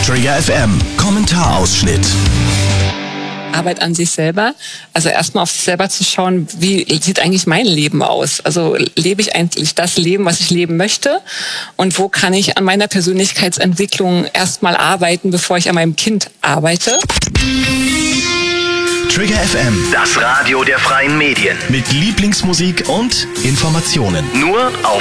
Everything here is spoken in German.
Trigger FM Kommentarausschnitt. Arbeit an sich selber. Also erstmal auf sich selber zu schauen, wie sieht eigentlich mein Leben aus? Also lebe ich eigentlich das Leben, was ich leben möchte? Und wo kann ich an meiner Persönlichkeitsentwicklung erstmal arbeiten, bevor ich an meinem Kind arbeite? Trigger FM, Das Radio der freien Medien. mit Lieblingsmusik und Informationen. Nur auf